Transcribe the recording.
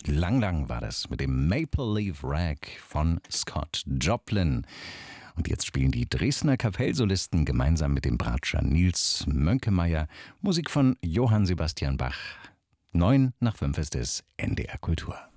Lang Lang war das mit dem Maple Leaf Rag von Scott Joplin. Und jetzt spielen die Dresdner Kapellsolisten gemeinsam mit dem Bratscher Nils Mönkemeyer Musik von Johann Sebastian Bach. 9 nach 5 ist es, NDR Kultur.